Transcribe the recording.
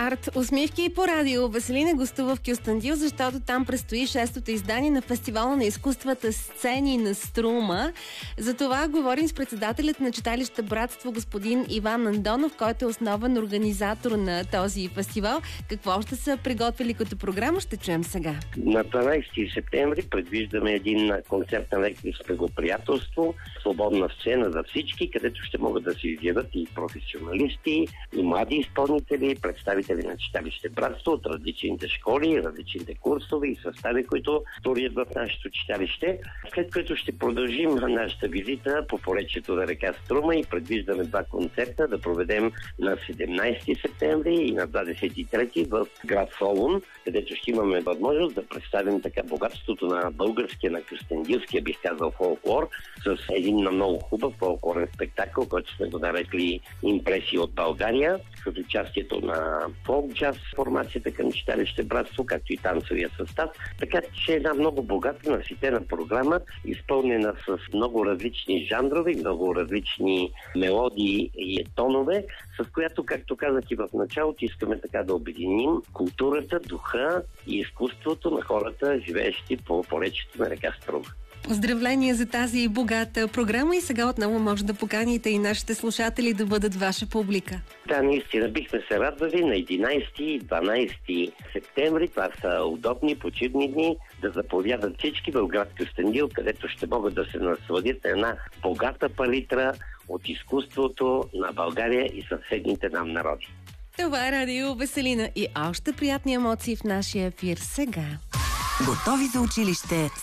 арт усмивки по радио. Веселина гостува в Кюстендил, защото там предстои 6-то издание на фестивала на изкуствата Сцени на Струма. За това говорим с председателят на читалище Братство, господин Иван Андонов, който е основен организатор на този фестивал. Какво ще са приготвили като програма, ще чуем сега. На 12 септември предвиждаме един концерт на лекторско приятелство, свободна сцена за всички, където ще могат да се изявят и професионалисти, и млади изпълнители, представители на читалище Братство от различните школи, различните курсове и състави, които турият в нашето читалище. След което ще продължим нашата визита по поречието на река Струма и предвиждаме 2 концерта да проведем на 17 септември и на 23 в град Солун, където ще имаме възможност да представим така богатството на българския, на кюстендилския, бих казал, фолклор, с един много хубав фолклорен спектакъл, който сме го нарекли "Импресии от България", с участието на фолк джаз формацията към читалище Братство, както и танцовия състав. Така че една много богата, наситена програма, изпълнена с много различни жанрове, много различни мелодии и тонове, с която, както казах и в началото, искаме така да обединим културата, духа и изкуството на хората, живеещи по поречието на река Струма. Поздравления за тази богата програма и сега отново може да поканите и нашите слушатели да бъдат ваша публика. Да, наистина бихме се радвали на 11 и 12 септември. Това са удобни, почивни дни, да заповядат всички в град Кюстендил, където ще могат да се насладят една богата палитра от изкуството на България и съседните нам народи. Това е радио Веселина и още приятни емоции в нашия ефир сега. Готови за училище